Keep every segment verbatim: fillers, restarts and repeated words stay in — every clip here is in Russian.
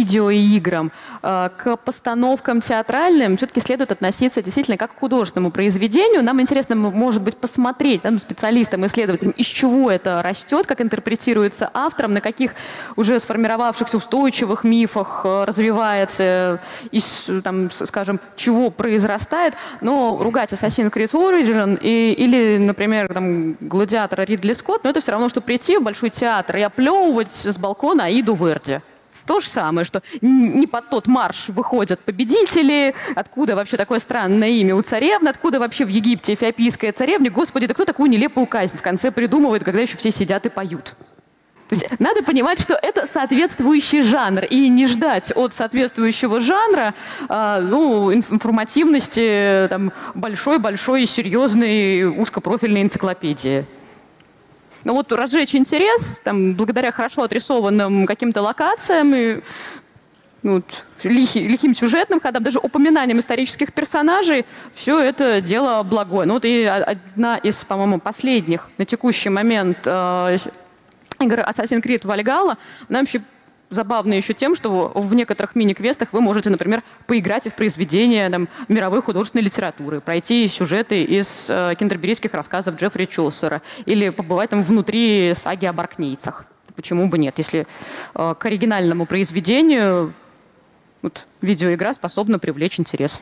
видеоиграм, к постановкам театральным все-таки следует относиться действительно как к художественному произведению. Нам интересно, может быть, посмотреть там, специалистам, исследователям, из чего это растет, как интерпретируется автором, на каких уже сформировавшихся устойчивых мифах развивается, из, там, скажем, чего произрастает. Но ругать Assassin's Creed Origin и, или, например, там, «Гладиатора» Ридли Скотт, но это все равно, что прийти в Большой театр и оплевывать с балкона Аиду Верди. То же самое, что не под тот марш выходят победители, откуда вообще такое странное имя у царевны, откуда вообще в Египте эфиопийская царевна. Господи, да кто такую нелепую казнь в конце придумывает, когда еще все сидят и поют? То есть надо понимать, что это соответствующий жанр, и не ждать от соответствующего жанра э, ну, информативности там, большой-большой, серьезной, узкопрофильной энциклопедии. Но вот разжечь интерес, там, благодаря хорошо отрисованным каким-то локациям и ну, лихи, лихим сюжетным ходам, даже упоминанием исторических персонажей, все это дело благое. Ну вот и одна из, по-моему, последних на текущий момент э, игр Assassin's Creed Valhalla, она вообще забавно еще тем, что в некоторых мини-квестах вы можете, например, поиграть в произведения там, мировой художественной литературы, пройти сюжеты из э, кентерберийских рассказов Джеффри Чосера или побывать там внутри саги об аркнейцах. Почему бы нет, если э, к оригинальному произведению вот, видеоигра способна привлечь интерес.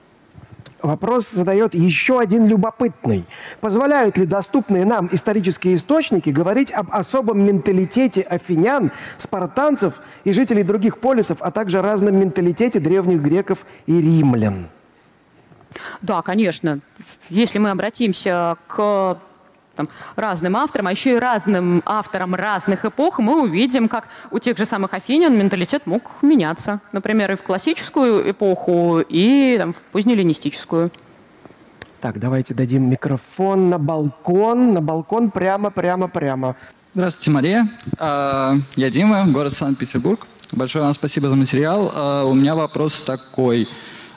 Вопрос задает еще один любопытный. Позволяют ли доступные нам исторические источники говорить об особом менталитете афинян, спартанцев и жителей других полисов, а также разном менталитете древних греков и римлян? Да, конечно. Если мы обратимся к там, разным авторам, а еще и разным авторам разных эпох, мы увидим, как у тех же самых афинян менталитет мог меняться. Например, и в классическую эпоху, и там, в позднеэллинистическую. Так, давайте дадим микрофон на балкон. На балкон прямо-прямо-прямо. Здравствуйте, Мария. Я Дима, город Санкт-Петербург. Большое вам спасибо за материал. У меня вопрос такой.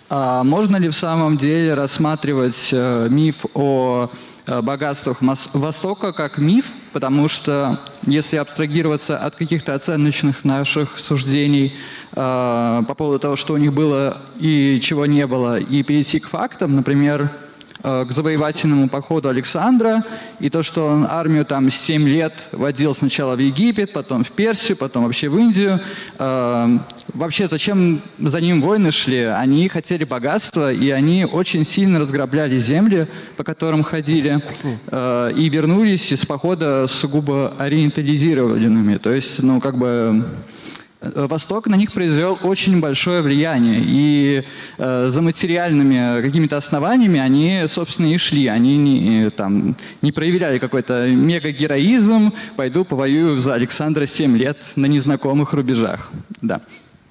Можно ли в самом деле рассматривать миф о богатствах Востока как миф, потому что если абстрагироваться от каких-то оценочных наших суждений э, по поводу того, что у них было и чего не было, и перейти к фактам, например, э, к завоевательному походу Александра, и то, что он армию там семь лет водил сначала в Египет, потом в Персию, потом вообще в Индию. Э, вообще, зачем за ним войны шли? Они хотели богатства, и они очень сильно разграбляли земли, по которым ходили, э, и вернулись из похода сугубо ориентализированными. То есть, ну, как бы... Восток на них произвел очень большое влияние, и э, за материальными какими-то основаниями они, собственно, и шли. Они не, там, не проявляли какой-то мега-героизм, пойду повоюю за Александра семь лет на незнакомых рубежах. Да.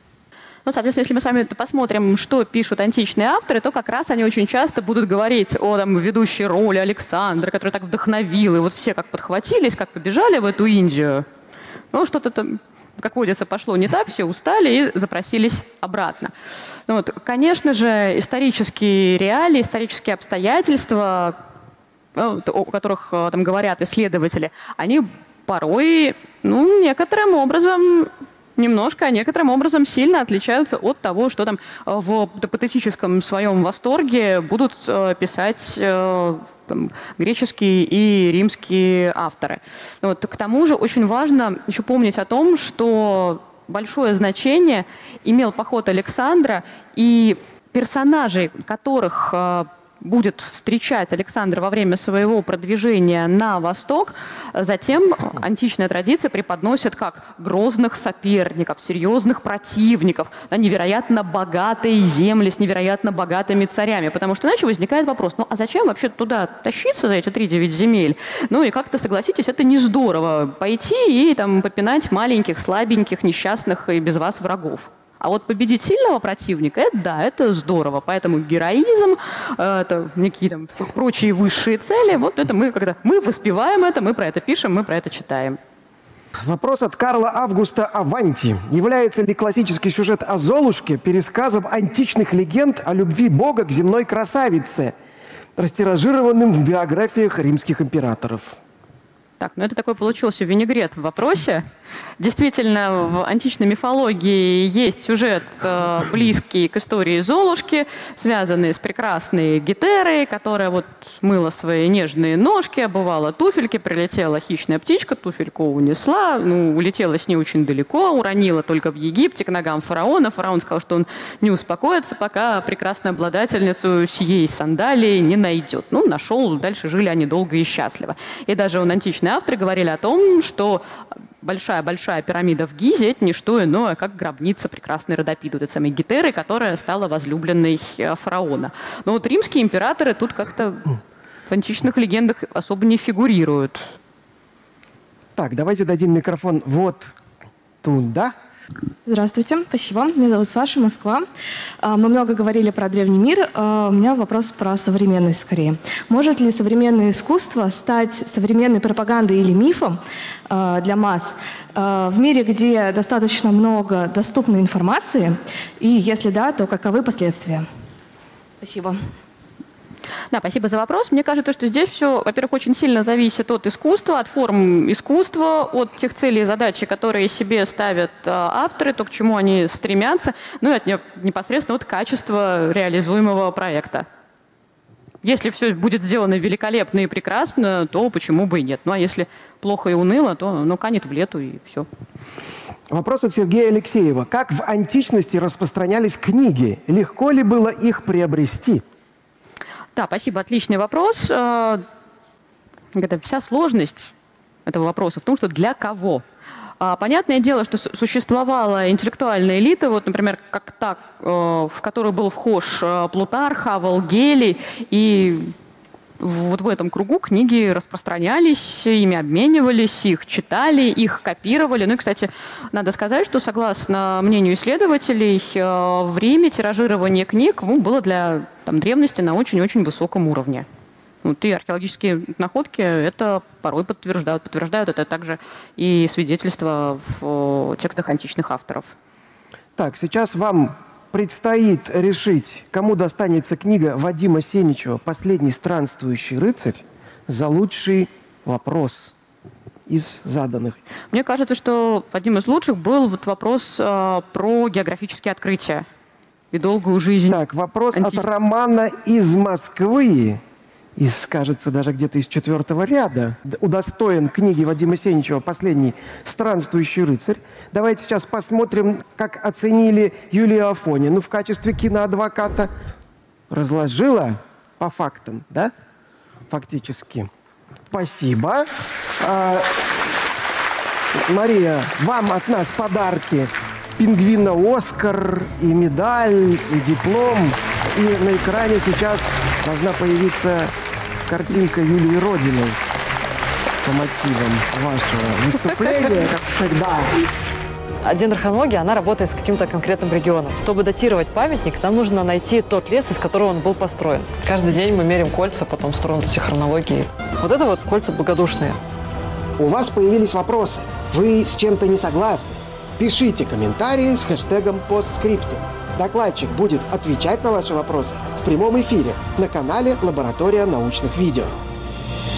Ну, соответственно, если мы с вами посмотрим, что пишут античные авторы, то как раз они очень часто будут говорить о там, ведущей роли Александра, который так вдохновил, и вот все как подхватились, как побежали в эту Индию. Ну, что-то там... как водится, пошло не так, все устали и запросились обратно. Ну, вот, конечно же, исторические реалии, исторические обстоятельства, ну, о которых там говорят исследователи, они порой, ну, некоторым образом, немножко, а некоторым образом сильно отличаются от того, что там в патетическом своем восторге будут писать там, греческие и римские авторы. Вот. К тому же очень важно еще помнить о том, что большое значение имел поход Александра, и персонажей, которых э, будет встречать Александр во время своего продвижения на восток, затем античная традиция преподносит как грозных соперников, серьезных противников, на невероятно богатые земли с невероятно богатыми царями. Потому что иначе возникает вопрос, ну а зачем вообще туда тащиться за эти три-девять земель? Ну и как-то, согласитесь, это не здорово пойти и там попинать маленьких, слабеньких, несчастных и без вас врагов. А вот победить сильного противника, это да, это здорово. Поэтому героизм, это некие там прочие высшие цели, вот это мы, когда мы воспеваем это, мы про это пишем, мы про это читаем. Вопрос от Карла Августа Аванти. Является ли классический сюжет о Золушке пересказом античных легенд о любви Бога к земной красавице, растиражированным в биографиях римских императоров? Так, ну это такой получился винегрет в вопросе. Действительно, в античной мифологии есть сюжет, э, близкий к истории Золушки, связанный с прекрасной Гетерой, которая вот мыла свои нежные ножки, обувала туфельки, прилетела хищная птичка, туфельку унесла, ну, улетела с ней очень далеко, уронила только в Египте к ногам фараона. Фараон сказал, что он не успокоится, пока прекрасную обладательницу сией сандалии не найдет. Ну, нашел, дальше жили они долго и счастливо. И даже он, античные авторы говорили о том, что большая-большая пирамида в Гизе – это не что иное, как гробница прекрасной Родопиды, этой самой Гетеры, которая стала возлюбленной фараона. Но вот римские императоры тут как-то в античных легендах особо не фигурируют. Так, давайте дадим микрофон вот туда. Здравствуйте, спасибо. Меня зовут Саша, Москва. А, Мы много говорили про древний мир. А, У меня вопрос про современность скорее. Может ли современное искусство стать современной пропагандой или мифом а, для масс а, в мире, где достаточно много доступной информации? И если да, то каковы последствия? Спасибо. Да, спасибо за вопрос. Мне кажется, что здесь все, во-первых, очень сильно зависит от искусства, от форм искусства, от тех целей и задач, которые себе ставят э, авторы, то, к чему они стремятся, ну и от не- непосредственно от качества реализуемого проекта. Если все будет сделано великолепно и прекрасно, то почему бы и нет? Ну а если плохо и уныло, то ну, канет в лету и все. Вопрос от Сергея Алексеева. Как в античности распространялись книги? Легко ли было их приобрести? Да, спасибо, отличный вопрос. Э, Это вся сложность этого вопроса в том, что для кого. А, Понятное дело, что су- существовала интеллектуальная элита, вот, например, как та, э, в которую был вхож э, Плутарх, Авел Гелий, и вот в этом кругу книги распространялись, ими обменивались, их читали, их копировали. Ну и, кстати, надо сказать, что, согласно мнению исследователей, э, в Риме тиражирование книг ну, было для там, древности на очень-очень высоком уровне. Вот, и археологические находки это порой подтверждают. Подтверждают это также и свидетельства в э, текстах античных авторов. Так, сейчас вам предстоит решить, кому достанется книга Вадима Сеничева «Последний странствующий рыцарь» за лучший вопрос из заданных. Мне кажется, что одним из лучших был вот вопрос э, про географические открытия и долгую жизнь. Так, вопрос Антич- от Романа из Москвы, из, кажется, даже где-то из четвертого ряда, д- удостоен книги Вадима Сеничева «Последний странствующий рыцарь». Давайте сейчас посмотрим, как оценили Юлию Афонину в качестве киноадвоката. Разложила по фактам, да? Фактически. Спасибо. А, Мария, вам от нас подарки. Пингвина «Оскар», и медаль, и диплом. И на экране сейчас должна появиться картинка Юлии Родиной по мотивам вашего выступления, как всегда. Дендрохронология, она работает с каким-то конкретным регионом. Чтобы датировать памятник, нам нужно найти тот лес, из которого он был построен. Каждый день мы меряем кольца, потом строим эти хронологии. Вот это вот кольца благодушные. У вас появились вопросы. Вы с чем-то не согласны? Пишите комментарии с хэштегом постскриптум. Докладчик будет отвечать на ваши вопросы в прямом эфире на канале «Лаборатория научных видео».